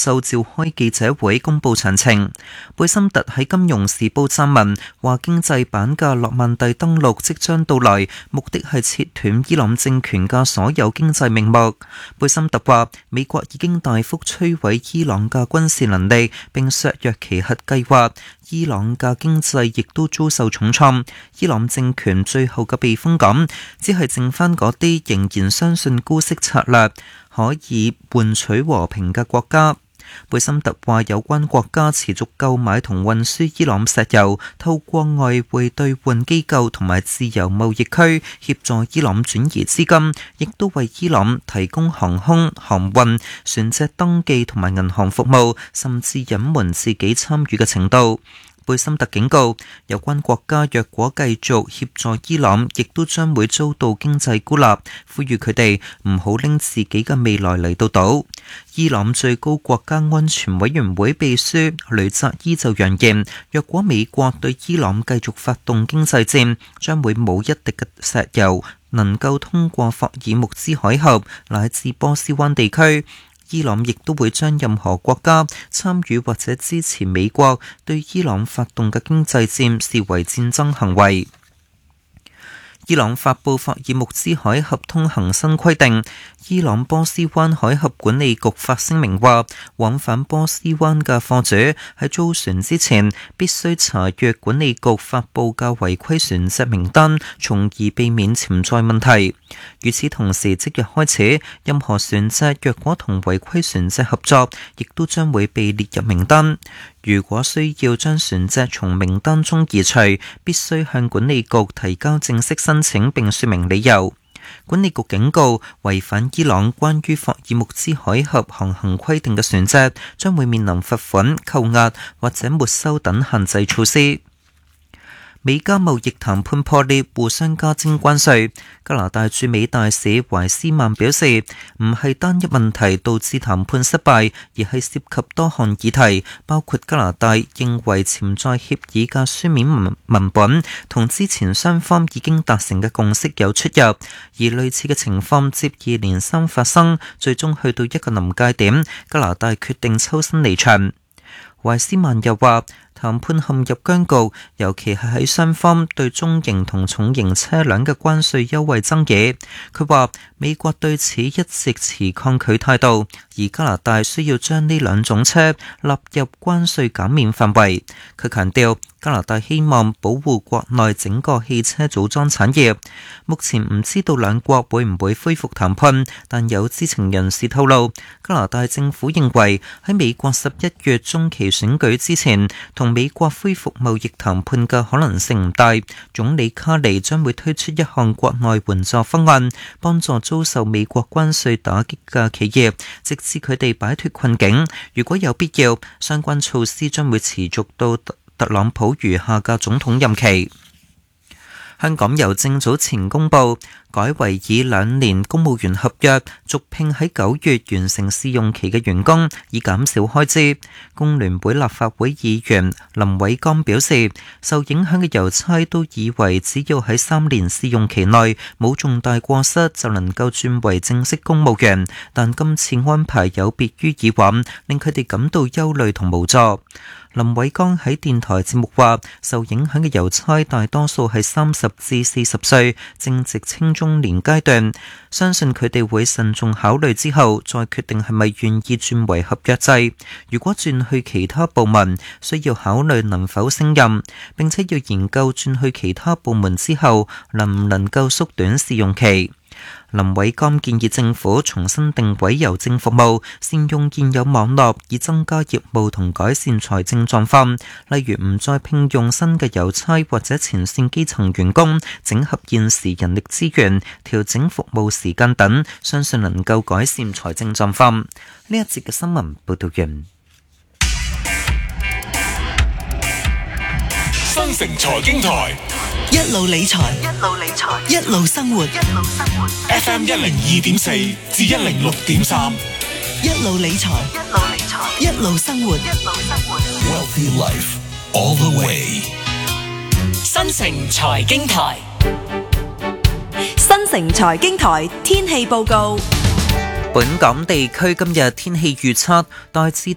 晝召開記者會公佈詳情。貝森特喺《金融時報》撰文話，經濟版嘅諾曼第登陸即將到來，目的係切斷伊朗政權嘅所有經濟命脈。貝森特話，美國已經大幅摧毀伊朗嘅軍事能力，並削弱其核計劃。伊朗嘅經濟亦都遭受重創，伊朗政權最後嘅避風港只係剩翻嗰啲仍然相信姑息策略可以換取和平嘅國家。貝森特話，有關國家持續購買同運輸伊朗石油，透過外匯兌換機構同埋自由貿易區協助伊朗轉移資金，亦都為伊朗提供航空、航運、船隻登記同埋銀行服務，甚至隱瞞自己參與嘅程度。貝森特警告，有關國家若果繼續協助伊朗，亦都將會遭到經濟孤立，呼籲佢哋唔好拎自己嘅未來嚟到賭。伊朗最高國家安全委員會秘書雷扎伊就揚言，若果美國對伊朗繼續發動經濟戰，將會冇一滴嘅石油能夠通過霍爾木茲海峽乃至波斯灣地區。伊朗亦都會將任何國家參與或者支持美國對伊朗發動嘅經濟戰視為戰爭行為。伊朗發布霍爾木茲海峽通行新規定，伊朗波斯灣海峽管理局發聲明話，往返波斯灣嘅貨主喺租船之前必須查閱管理局發布嘅違規船隻名單，從而避免潛在問題。與此同時，即日開始，任何船隻若果同違規船隻合作，亦都將會被列入名單。如果需要將船隻從名單中移除，必須向管理局提交正式申請並說明理由。管理局警告，違反伊朗關於霍爾木茲海峽航行規定嘅船隻，將會面臨罰款、扣押或者沒收等限制措施。美加貿易談判破裂，互相加徵關稅。加拿大駐美大使懷斯曼表示，唔係單一問題導致談判失敗，而係涉及多項議題，包括加拿大認為潛在協議嘅書面文本同之前雙方已經達成嘅共識有出入，而類似嘅情況接二連三發生，最終去到一個臨界點，加拿大決定抽身離場。懷斯曼又話，談判陷入僵局，尤其係喺雙方對中型同重型車輛嘅關稅優惠爭議。佢話美國對此一直持抗拒態度，而加拿大需要將呢兩種車納入關稅減免範圍。佢強調，加拿大希望保護國內整個汽車組裝產業。目前唔知道兩國會唔會恢復談判，但有知情人士透露，加拿大政府認為喺美國11月中期選舉之前，同美國恢復貿易談判嘅可能性唔大。總理卡尼將會推出一項國內援助方案，幫助遭受美國關稅打擊嘅企業，直至佢哋擺脫困境。如果有必要，相關措施將會持續到特朗普餘下嘅總統任期。香港郵政早前公布，改為以2年公務員合約續聘喺9月完成試用期嘅員工，以減少開支。工聯會立法會議員林偉江表示，受影響嘅郵差都以為只要喺3年試用期內冇重大過失就能夠轉為正式公務員，但今次安排有別於以往，令佢哋感到憂慮同無助。林偉江喺電台節目話，受影響嘅郵差大多數係30至40歲，正值青中年階段，相信佢哋會慎重考慮之後，再決定係咪願意轉為合約制。如果轉去其他部門，需要考慮能否升任，並且要研究轉去其他部門之後，能唔能夠縮短試用期。林偉江建議政府重新定位郵政服務，善用現有網絡，以增加業務同改善財政狀況。例如唔再聘用新嘅郵差或者前線基層員工，整合現時人力資源，調整服務時間等，相信能夠改善財政狀況。呢一節嘅新聞報道完。 新城財經台， 一路理財，一路生活。 FM 102.4至106.3， 一路理財，一路生活。 Wealthy Life all the way。 新城財經台， 新城財經台天氣報告。 本港地區今日天氣預測大致